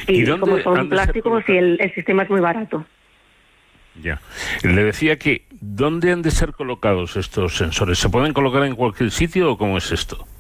Y como son plásticos y el sistema es muy barato. Ya. Le decía que, ¿dónde han de ser colocados estos sensores? ¿Se pueden colocar en cualquier sitio o cómo es esto?